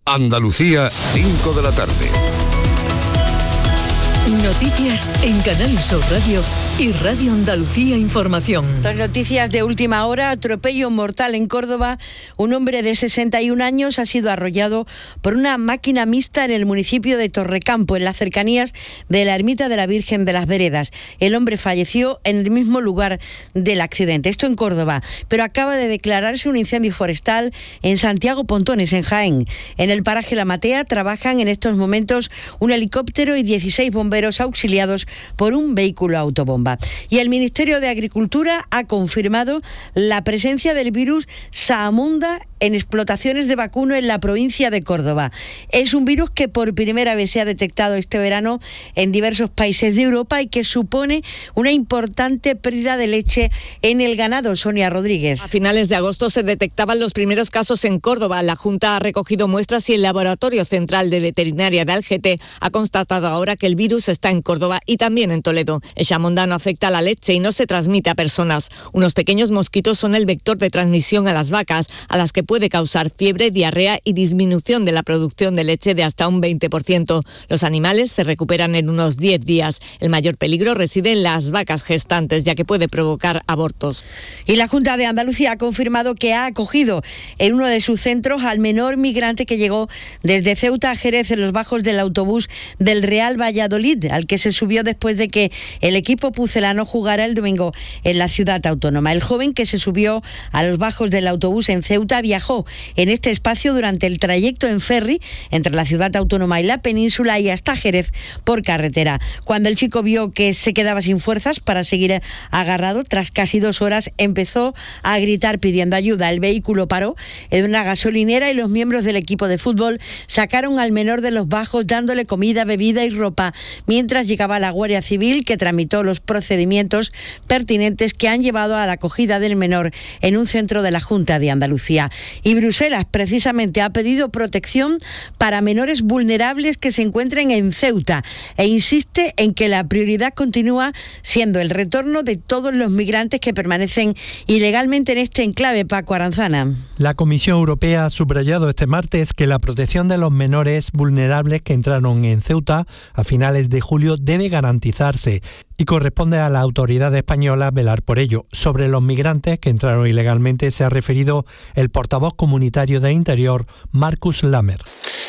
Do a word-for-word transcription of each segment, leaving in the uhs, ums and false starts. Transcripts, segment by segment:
Andalucía, cinco de la tarde. Noticias en Canal Sur Radio y Radio Andalucía Información. Dos noticias de última hora. Atropello mortal en Córdoba. Un hombre de sesenta y un años ha sido arrollado por una máquina mixta en el municipio de Torrecampo, en las cercanías de la ermita de la Virgen de las Veredas. El hombre falleció en el mismo lugar del accidente. Esto en Córdoba. Pero acaba de declararse un incendio forestal en Santiago Pontones, en Jaén. En el paraje La Matea trabajan en estos momentos un helicóptero y dieciséis bomberos auxiliados por un vehículo autobomba. Y el Ministerio de Agricultura ha confirmado la presencia del virus Sahamunda en explotaciones de vacuno en la provincia de Córdoba. Es un virus que por primera vez se ha detectado este verano en diversos países de Europa y que supone una importante pérdida de leche en el ganado. Sonia Rodríguez. A finales de agosto se detectaban los primeros casos en Córdoba. La Junta ha recogido muestras y el Laboratorio Central de Veterinaria de Algete ha constatado ahora que el virus está en Córdoba y también en Toledo. El Sahamunda no afecta a la leche y no se transmite a personas. Unos pequeños mosquitos son el vector de transmisión a las vacas, a las que puede causar fiebre, diarrea y disminución de la producción de leche de hasta un veinte por ciento. Los animales se recuperan en unos diez días. El mayor peligro reside en las vacas gestantes, ya que puede provocar abortos. Y la Junta de Andalucía ha confirmado que ha acogido en uno de sus centros al menor migrante que llegó desde Ceuta a Jerez en los bajos del autobús del Real Valladolid, al que se subió después de que el equipo pucelano jugara el domingo en la ciudad autónoma. El joven que se subió a los bajos del autobús en Ceuta viajó en este espacio durante el trayecto en ferry entre la ciudad autónoma y la península y hasta Jerez por carretera. Cuando el chico vio que se quedaba sin fuerzas para seguir agarrado, tras casi dos horas empezó a gritar pidiendo ayuda. El vehículo paró en una gasolinera y los miembros del equipo de fútbol sacaron al menor de los bajos dándole comida, bebida y ropa, mientras llegaba la Guardia Civil, que tramitó los procedimientos pertinentes que han llevado a la acogida del menor en un centro de la Junta de Andalucía. Y Bruselas precisamente ha pedido protección para menores vulnerables que se encuentren en Ceuta e insiste en que la prioridad continúa siendo el retorno de todos los migrantes que permanecen ilegalmente en este enclave. Paco Aranzana. La Comisión Europea ha subrayado este martes que la protección de los menores vulnerables que entraron en Ceuta a finales de julio debe garantizarse y corresponde a la autoridad española velar por ello. Sobre los migrantes que entraron ilegalmente se ha referido el portavoz comunitario de Interior, Marcus Lamer.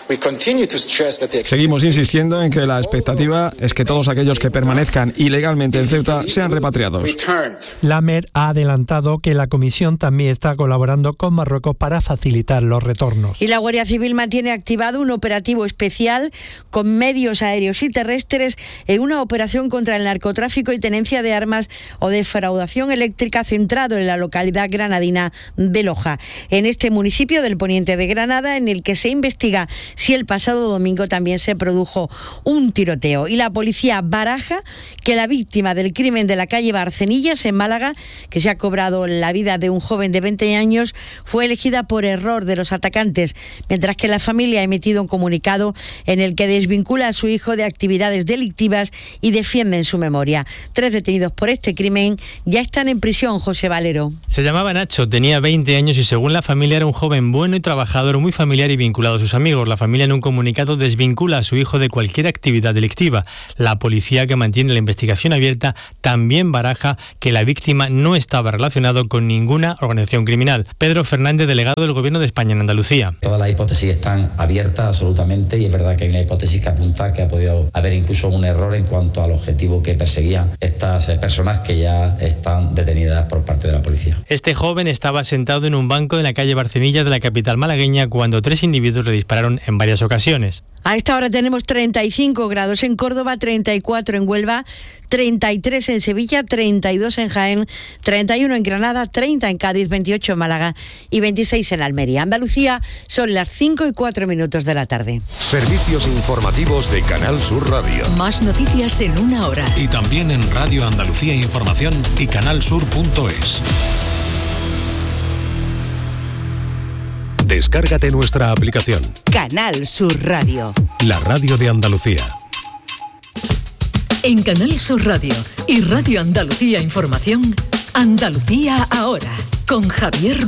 Seguimos insistiendo en que la expectativa es que todos aquellos que permanezcan ilegalmente en Ceuta sean repatriados. Lamer ha adelantado que la Comisión también está colaborando con Marruecos para facilitar los retornos. Y la Guardia Civil mantiene activado un operativo especial con medios aéreos y terrestres en una operación contra el narcotráfico y tenencia de armas o defraudación eléctrica centrado en la localidad granadina de Loja, en este municipio del poniente de Granada, en el que se investiga si el pasado domingo también se produjo un tiroteo. Y la policía baraja que la víctima del crimen de la calle Barcenillas, en Málaga, que se ha cobrado la vida de un joven de veinte años, fue elegida por error de los atacantes, mientras que la familia ha emitido un comunicado en el que desvincula a su hijo de actividades delictivas y defienden su memoria. Tres detenidos por este crimen ya están en prisión. José Valero. Se llamaba Nacho, tenía veinte años y según la familia era un joven bueno y trabajador, muy familiar y vinculado a sus amigos. La familia en un comunicado desvincula a su hijo de cualquier actividad delictiva. La policía, que mantiene la investigación abierta, también baraja que la víctima no estaba relacionado con ninguna organización criminal. Pedro Fernández, delegado del Gobierno de España en Andalucía. Todas las hipótesis están abiertas absolutamente y es verdad que hay una hipótesis que apunta que ha podido haber incluso un error en cuanto al objetivo que perseguían estas personas que ya están detenidas por parte de la policía. Este joven estaba sentado en un banco de la calle Barcenillas de la capital malagueña cuando tres individuos le dispararon en varias ocasiones. A esta hora tenemos treinta y cinco grados en Córdoba, treinta y cuatro en Huelva, treinta y tres en Sevilla, treinta y dos en Jaén, treinta y uno en Granada, treinta en Cádiz, veintiocho en Málaga y veintiséis en Almería. Andalucía, son las cinco y cuatro minutos de la tarde. Servicios informativos de Canal Sur Radio. Más noticias en una hora. Y también en Radio Andalucía Información y canalsur punto es. Descárgate nuestra aplicación. Canal Sur Radio. La radio de Andalucía. En Canal Sur Radio y Radio Andalucía Información, Andalucía ahora, con Javier